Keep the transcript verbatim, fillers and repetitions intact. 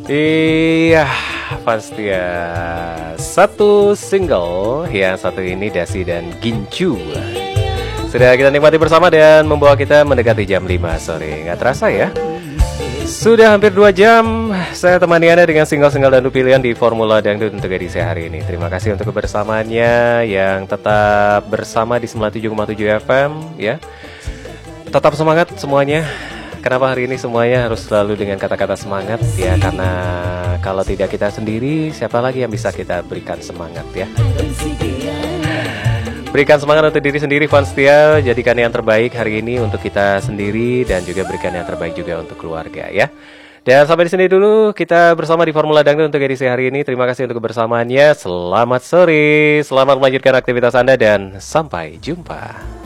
Iya, pasti ya. Satu single yang satu ini Dasi dan Gincu sudah kita nikmati bersama dan membawa kita mendekati jam lima sore. Nggak terasa ya, sudah hampir dua jam saya temani Anda dengan single-single dan pilihan di Formula Dangdut untuk edisi hari ini. Terima kasih untuk kebersamaannya yang tetap bersama di sembilan puluh tujuh koma tujuh F M ya. Tetap semangat semuanya. Kenapa hari ini semuanya harus selalu dengan kata-kata semangat ya? Karena kalau tidak kita sendiri, siapa lagi yang bisa kita berikan semangat ya? Berikan semangat untuk diri sendiri, fans setia. Jadikan yang terbaik hari ini untuk kita sendiri dan juga berikan yang terbaik juga untuk keluarga ya. Dan sampai di sini dulu kita bersama di Formula Dangdut untuk edisi hari ini. Terima kasih untuk kebersamaannya. Selamat sore, selamat melanjutkan aktivitas Anda dan sampai jumpa.